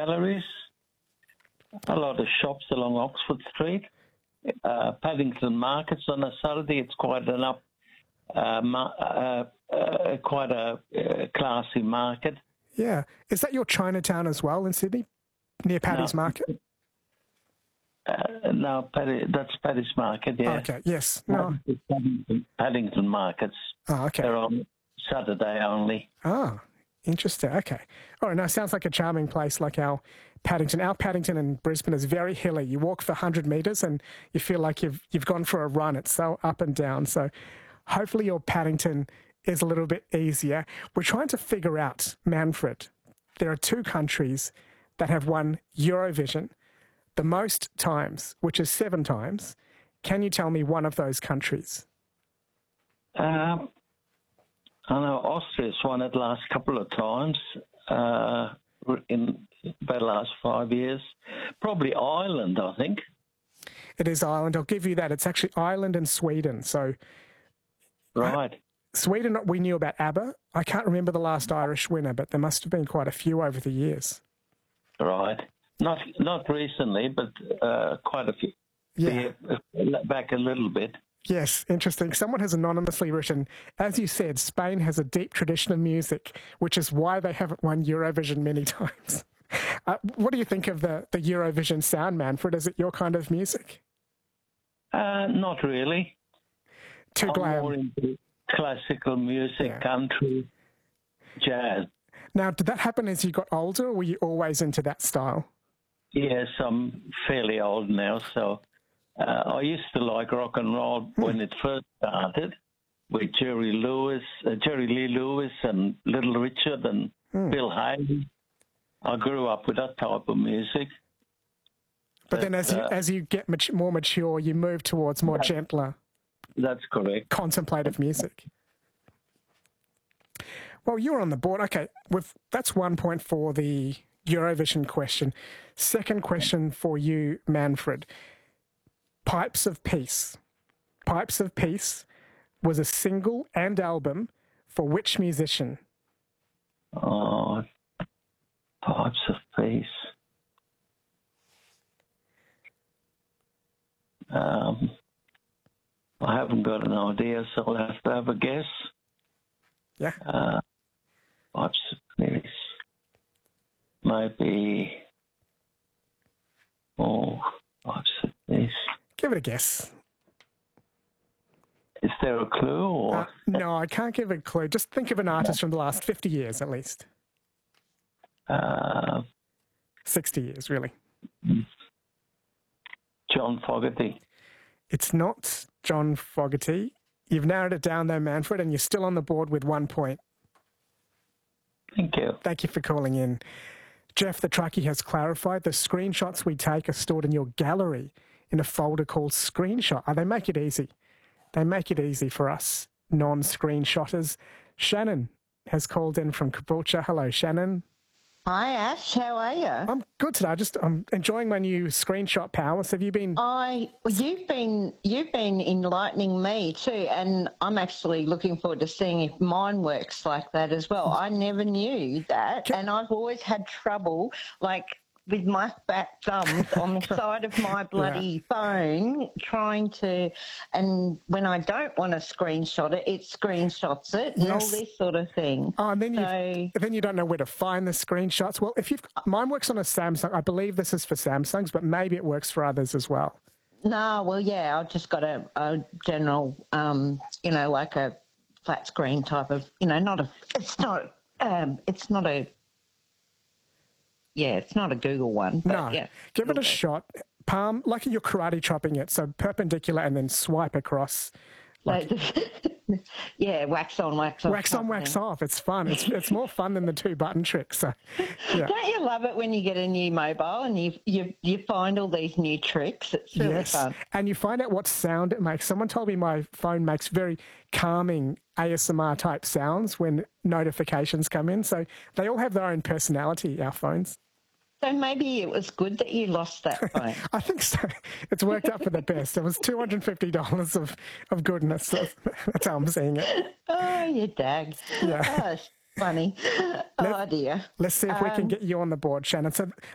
galleries, a lot of shops along Oxford Street, Paddington Markets on a Saturday. It's quite quite a classy market. Yeah. Is that your Chinatown as well in Sydney, near Paddy's Market? No, that's Paddy's Market, yeah. Oh, okay, yes. No. Paddington Markets. Oh, okay. They're on Saturday only. Oh, interesting. Okay. All right, now sounds like a charming place like our Paddington. Our Paddington in Brisbane is very hilly. You walk for 100 metres and you feel like you've gone for a run. It's so up and down. So hopefully your Paddington is a little bit easier. We're trying to figure out, Manfred, there are 2 countries that have won Eurovision the most times, which is 7 times. Can you tell me one of those countries? I know Austria's won it last couple of times in about the last 5 years. Probably Ireland, I think. It is Ireland. I'll give you that. It's actually Ireland and Sweden. So, right. Sweden, we knew about ABBA. I can't remember the last Irish winner, but there must have been quite a few over the years. Right. Not recently, but quite a few. Yeah. Back a little bit. Yes, interesting. Someone has anonymously written, as you said, Spain has a deep tradition of music, which is why they haven't won Eurovision many times. What do you think of the Eurovision sound, Manfred? Is it your kind of music? Not really. Too I'm glam. more into classical music, country, jazz. Now, did that happen as you got older, or were you always into that style? Yes, I'm fairly old now, so I used to like rock and roll when it first started with Jerry Lee Lewis and Little Richard and Bill Haley. I grew up with that type of music. But then as you get more mature, you move towards more gentler. That's correct. Contemplative music. Well, you're on the board. Okay, that's 1 point for the Eurovision question. Second question for you, Manfred. Pipes of Peace. Pipes of Peace was a single and album for which musician? Oh, Pipes of Peace. I haven't got an idea, so I'll have to have a guess. Yeah. Pipes of Peace. Maybe. Oh, Pipes of Peace. Give it a guess. Is there a clue? Or? No, I can't give a clue. Just think of an artist from the last 50 years at least. 60 years, really. John Fogerty. It's not John Fogerty. You've narrowed it down though, Manfred, and you're still on the board with 1 point. Thank you. Thank you for calling in. Jeff, the truckie, has clarified the screenshots we take are stored in your gallery in a folder called Screenshot. They make it easy. They make it easy for us non-screenshotters. Shannon has called in from Caboolture. Hello, Shannon. Hi, Ash. How are you? I'm good today. I'm enjoying my new screenshot powers. Have you been? You've been enlightening me too, and I'm actually looking forward to seeing if mine works like that as well. I never knew that, and I've always had trouble, like with my fat thumbs on the side of my bloody phone, trying to, and when I don't want to screenshot it, it screenshots it and all this sort of thing. Oh, and then you don't know where to find the screenshots. Well, mine works on a Samsung. I believe this is for Samsungs, but maybe it works for others as well. No, well, yeah, I've just got a general, like a flat screen type of, it's not a Google one. But no, yeah, give it a shot. Palm, like you're karate chopping it, so perpendicular and then swipe across. Wax on, wax off. Wax on, wax off. It's fun. It's more fun than the 2-button trick. So, yeah. Don't you love it when you get a new mobile and you find all these new tricks? It's really fun. And you find out what sound it makes. Someone told me my phone makes very calming ASMR type sounds when notifications come in. So they all have their own personality, our phones. So maybe it was good that you lost that phone. I think so. It's worked out for the best. It was $250 of goodness. That's how I'm seeing it. Oh, you dag. Yeah. Oh, it's funny. Oh, dear. Let's see if we can get you on the board, Shannon. So